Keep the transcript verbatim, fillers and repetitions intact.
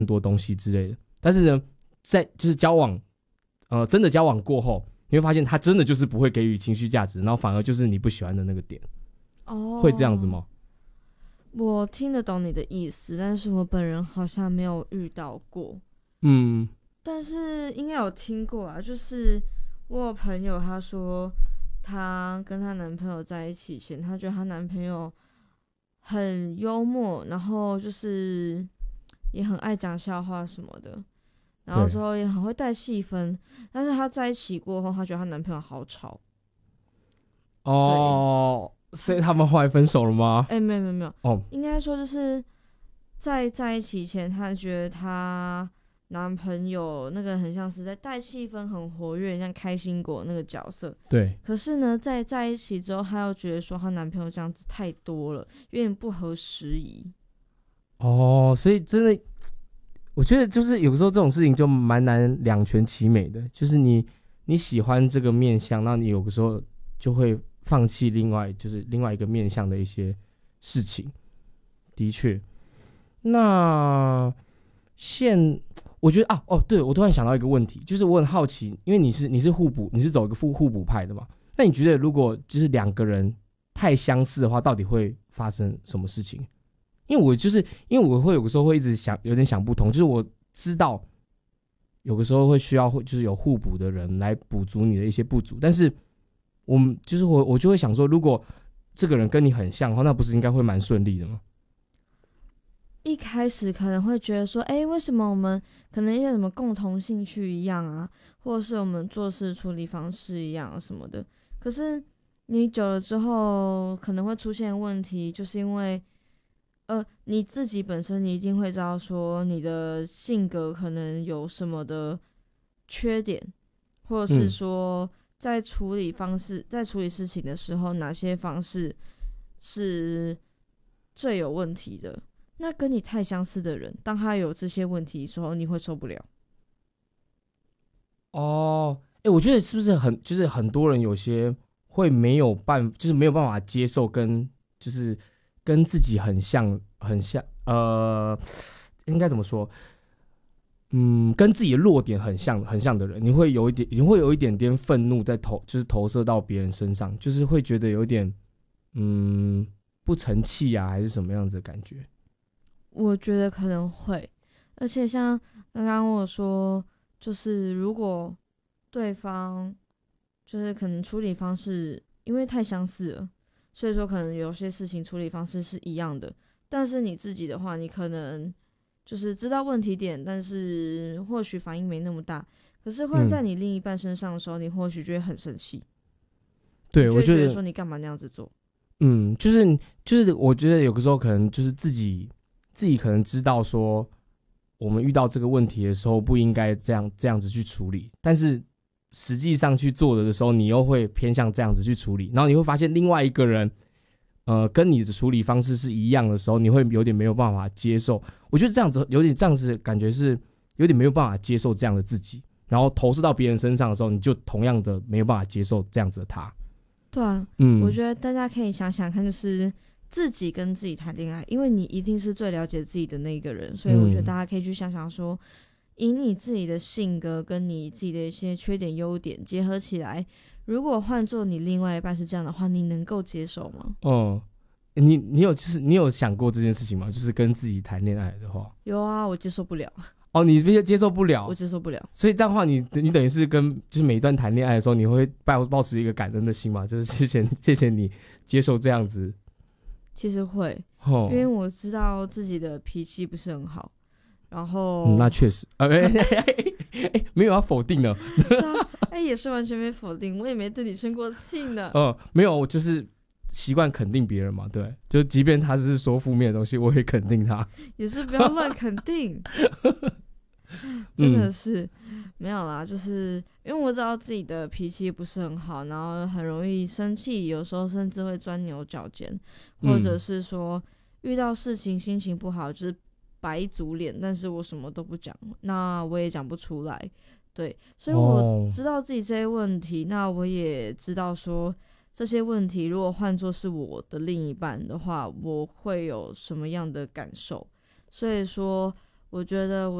很多东西之类的。但是呢，在就是交往，呃，真的交往过后，你会发现他真的就是不会给予情绪价值，然后反而就是你不喜欢的那个点。 哦， 会这样子吗？ 我听得懂你的意思，但是我本人好像没有遇到过。 嗯， 但是应该有听过啊，就是我有朋友她说，她跟她男朋友在一起前，她觉得她男朋友很幽默，然后就是也很爱讲笑话什么的，然后之后也很会带气氛。但是她在一起过后，她觉得她男朋友好吵。 哦，所以他们后来分手了吗？ 哎、欸，没有没有没有， 哦， 应该说就是在在一起前，她觉得她男朋友那个很像是在带气氛，很活跃，像开心果那个角色。 对。 可是呢，在在一起之后，她又觉得说她男朋友这样子太多了，有点不合时宜。 哦，所以真的，我觉得就是有时候这种事情就蛮难两全其美的，就是你你喜欢这个面向，那你有的时候就会放弃另外就是另外一个面向的一些事情。的确，那现我觉得啊，哦，对，我突然想到一个问题，就是我很好奇，因为你是你是互补，你是走一个互互补派的嘛？那你觉得如果就是两个人太相似的话，到底会发生什么事情？因为我就是因为我会有的时候会一直想有点想不通，就是我知道有的时候会需要就是有互补的人来补足你的一些不足，但是我们就是我我就会想说，如果这个人跟你很像的话，那不是应该会蛮顺利的吗？ 一开始可能会觉得说，哎、欸，为什么我们可能一些什么共同兴趣一样啊，或者是我们做事处理方式一样什么的。可是你久了之后，可能会出现问题，就是因为。呃，你自己本身你一定会知道说你的性格可能有什么的缺点，或者是说在处理方式、嗯、在处理事情的时候，哪些方式是最有问题的。那跟你太相似的人，当他有这些问题的时候，你会受不了。 哦，哎、欸，我觉得是不是很就是很多人有些会没有办，就是没有办法接受跟就是跟自己很像很像，呃，应该怎么说？嗯，跟自己的弱点很像很像的人，你会有一点，你会有一点点愤怒在投，就是投射到别人身上，就是会觉得有点嗯不成器啊，还是什么样子的感觉？ 我觉得可能会，而且像刚刚我说，就是如果对方就是可能处理方式因为太相似了，所以说可能有些事情处理方式是一样的，但是你自己的话，你可能就是知道问题点，但是或许反应没那么大，可是换在你另一半身上的时候，嗯、你或许就会很生气。 对，我觉得说你干嘛那样子做？ 嗯，就是就是我觉得有个时候可能就是自己自己可能知道说，我们遇到这个问题的时候不应该这样这样子去处理，但是实际上去做的的时候，你又会偏向这样子去处理，然后你会发现另外一个人，呃，跟你的处理方式是一样的时候，你会有点没有办法接受。我觉得这样子有点这样子感觉是有点没有办法接受这样的自己，然后投射到别人身上的时候，你就同样的没有办法接受这样子的他。 对啊， 嗯， 我觉得大家可以想想看，就是自己跟自己谈恋爱，因为你一定是最了解自己的那一个人，所以我觉得大家可以去想想说，以你自己的性格跟你自己的一些缺点优点结合起来，如果换做你另外一半是这样的话，你能够接受吗？ 哦、嗯，你你有就是你有想过这件事情吗？就是跟自己谈恋爱的话， 有啊，我接受不了。 哦，你接受不了， 我接受不了。 所以这样的话你，你你等于是跟就是每一段谈恋爱的时候，你会抱抱持一个感恩的心嘛？就是谢谢谢谢你接受这样子。 其实会， 哦、 因为我知道自己的脾气不是很好，然后、 嗯、那确实，哎、呃欸欸欸、没有要否定呢。 对啊，哎、欸，也是完全没否定，我也没对你生过气呢。 嗯、呃，没有，我就是习惯肯定别人嘛，对，就即便他是说负面的东西，我也肯定他。 也是不要乱肯定。真的是、嗯、没有啦，就是因为我知道自己的脾气不是很好，然后很容易生气，有时候甚至会钻牛角尖，或者是说遇到事情心情不好就是摆一组脸，但是我什么都不讲，那我也讲不出来。对，所以我知道自己这些问题、哦、那我也知道说这些问题如果换作是我的另一半的话，我会有什么样的感受，所以说我觉得